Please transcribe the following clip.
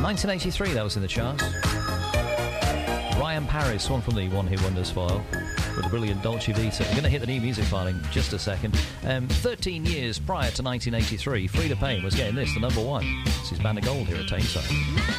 1983, that was in the charts. Ryan Paris, one from the One Hit Wonders file, with the brilliant Dolce Vita. We're going to hit the new music file in just a second. 13 years prior to 1983, Freda Payne was getting this, the number one. This is Band of Gold here at Tameside.